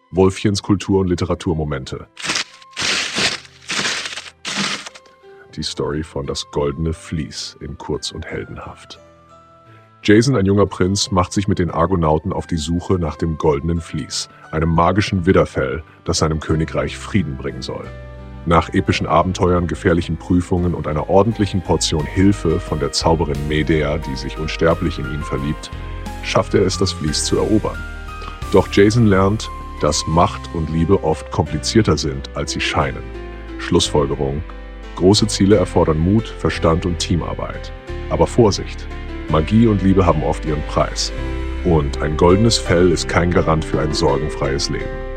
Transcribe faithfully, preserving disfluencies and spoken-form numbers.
Wolfchens Kultur- und Literaturmomente. Die Story von Das Goldene Vlies in Kurz und Heldenhaft. Jason, ein junger Prinz, macht sich mit den Argonauten auf die Suche nach dem Goldenen Vlies, einem magischen Widderfell, das seinem Königreich Frieden bringen soll. Nach epischen Abenteuern, gefährlichen Prüfungen und einer ordentlichen Portion Hilfe von der Zauberin Medea, die sich unsterblich in ihn verliebt, schafft er es, das Vlies zu erobern. Doch Jason lernt, dass Macht und Liebe oft komplizierter sind, als sie scheinen. Schlussfolgerung: Große Ziele erfordern Mut, Verstand und Teamarbeit. Aber Vorsicht! Magie und Liebe haben oft ihren Preis. Und ein goldenes Fell ist kein Garant für ein sorgenfreies Leben.